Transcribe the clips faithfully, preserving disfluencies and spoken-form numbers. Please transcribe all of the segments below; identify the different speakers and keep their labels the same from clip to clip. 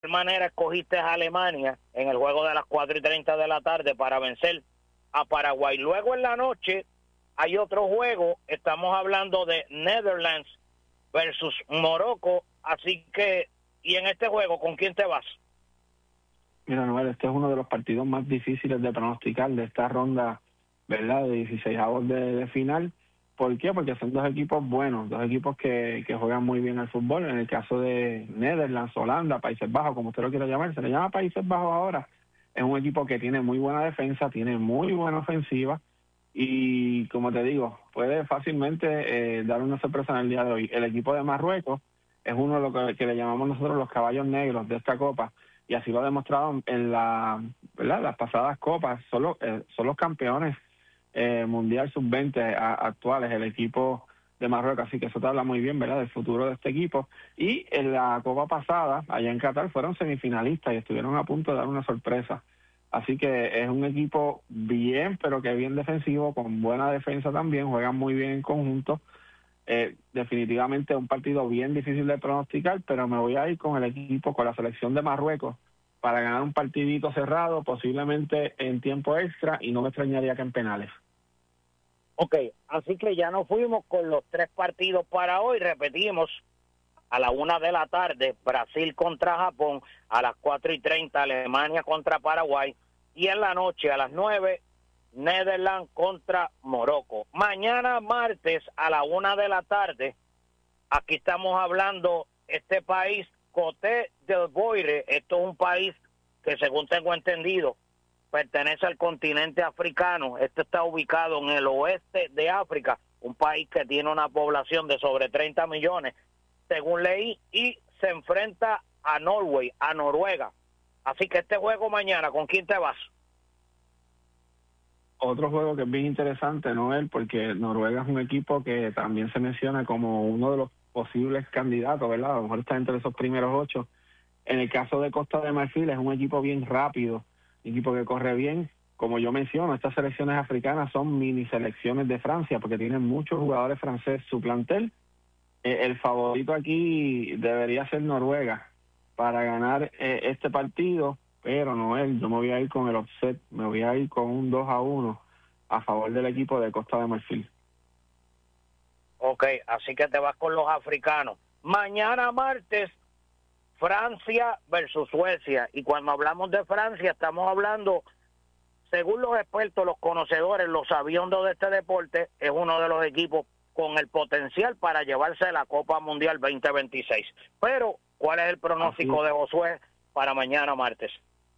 Speaker 1: manera escogiste a Alemania en el juego de las cuatro y treinta de la tarde para vencer a Paraguay. Luego en la noche hay otro juego, estamos hablando de Netherlands versus Morocco, así que, y en este juego, ¿con quién te vas?
Speaker 2: Mira, Noel, este es uno de los partidos más difíciles de pronosticar de esta ronda, ¿verdad?, de dieciseisavos de, de final. ¿Por qué? Porque son dos equipos buenos, dos equipos que, que juegan muy bien al fútbol. En el caso de Netherlands, Holanda, Países Bajos, como usted lo quiera llamar, se le llama Países Bajos ahora. Es un equipo que tiene muy buena defensa, tiene muy buena ofensiva y, como te digo, puede fácilmente eh, dar una sorpresa en el día de hoy. El equipo de Marruecos es uno de lo que, que le llamamos nosotros los caballos negros de esta copa, y así lo ha demostrado en la, ¿verdad?, las pasadas copas. Son los, eh, son los campeones eh, mundial sub veinte a, actuales, el equipo de Marruecos, así que eso te habla muy bien, ¿verdad?, del futuro de este equipo. Y en la copa pasada, allá en Qatar, fueron semifinalistas y estuvieron a punto de dar una sorpresa. Así que es un equipo bien, pero que bien defensivo, con buena defensa también, juegan muy bien en conjunto. Eh, definitivamente un partido bien difícil de pronosticar, pero me voy a ir con el equipo, con la selección de Marruecos, para ganar un partidito cerrado, posiblemente en tiempo extra, y no me extrañaría que en penales.
Speaker 1: Ok, así que ya nos fuimos con los tres partidos para hoy. Repetimos, a la una de la tarde, Brasil contra Japón, a las cuatro y treinta, Alemania contra Paraguay, y en la noche a las nueve, Netherlands contra Morocco. Mañana martes a la una de la tarde, aquí estamos hablando, este país, Cote d'Ivoire, esto es un país que, según tengo entendido, pertenece al continente africano. Esto está ubicado en el oeste de África, un país que tiene una población de sobre treinta millones, según leí, y se enfrenta a Norway, a Noruega. Así que este juego mañana, ¿con quién te vas?
Speaker 2: Otro juego que es bien interesante, Noel, porque Noruega es un equipo que también se menciona como uno de los posibles candidatos, ¿verdad? A lo mejor está entre esos primeros ocho. En el caso de Costa de Marfil, es un equipo bien rápido, un equipo que corre bien. Como yo menciono, estas selecciones africanas son mini selecciones de Francia, porque tienen muchos jugadores franceses. Su plantel, eh, el favorito aquí debería ser Noruega para ganar eh, este partido, pero Noel, yo me voy a ir con el offset, me voy a ir con un dos a uno a favor del equipo de Costa de Marfil.
Speaker 1: Ok, así que te vas con los africanos. Mañana martes, Francia versus Suecia. Y cuando hablamos de Francia, estamos hablando, según los expertos, los conocedores, los sabiondos de este deporte, es uno de los equipos con el potencial para llevarse la Copa Mundial veinte veintiséis. Pero, ¿cuál es el pronóstico de Josué para mañana martes?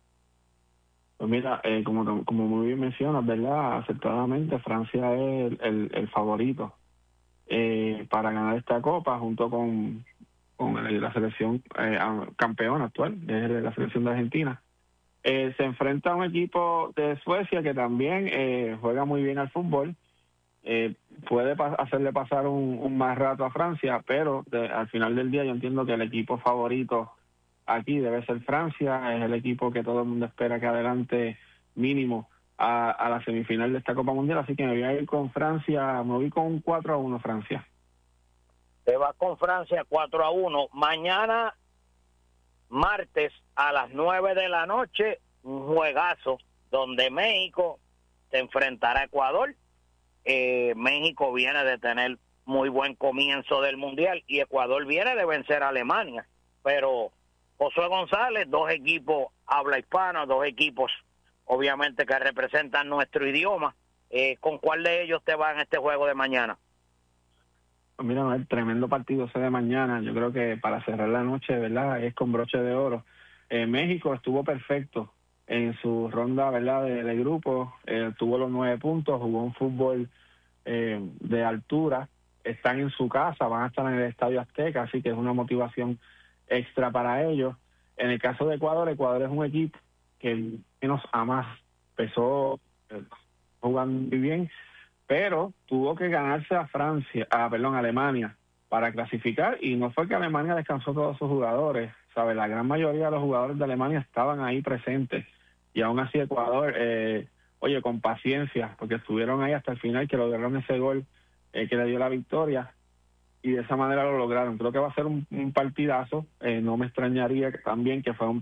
Speaker 2: Pues mira, eh, como, como muy bien mencionas, ¿verdad?, acertadamente, Francia es el, el, el favorito eh, para ganar esta Copa, junto con, con la selección eh, campeona actual, que es la selección de Argentina. Eh, se enfrenta a un equipo de Suecia que también eh, juega muy bien al fútbol. Eh, puede pa- hacerle pasar un, un más rato a Francia, pero de, al final del día yo entiendo que el equipo favorito aquí debe ser Francia. Es el equipo que todo el mundo espera que adelante mínimo a, a la semifinal de esta Copa Mundial, así que me voy a ir con Francia, me voy con un cuatro a uno Francia.
Speaker 1: Te vas con Francia cuatro a uno. Mañana martes a las nueve de la noche, un juegazo donde México se enfrentará a Ecuador. Eh, México viene de tener muy buen comienzo del Mundial y Ecuador viene de vencer a Alemania. Pero Josué González, dos equipos habla hispana, dos equipos obviamente que representan nuestro idioma. Eh, ¿Con cuál de ellos te va en este juego de mañana?
Speaker 2: Mira, el tremendo partido ese de mañana. Yo creo que para cerrar la noche, ¿verdad?, es con broche de oro. Eh, México estuvo perfecto en su ronda, ¿verdad?, de, de grupo. Eh, tuvo los nueve puntos, jugó un fútbol eh, de altura. Están en su casa, van a estar en el Estadio Azteca, así que es una motivación extra para ellos. En el caso de Ecuador, Ecuador es un equipo que menos a más empezó eh, jugando muy bien, pero tuvo que ganarse a Francia, a, perdón, a Alemania para clasificar, y no fue que Alemania descansó todos sus jugadores, ¿sabe? La gran mayoría de los jugadores de Alemania estaban ahí presentes, y aún así Ecuador, eh, oye, con paciencia, porque estuvieron ahí hasta el final, que lograron ese gol eh, que le dio la victoria. y de esa manera lo lograron. Creo que va a ser un, un partidazo. Eh, no me extrañaría que también que fue un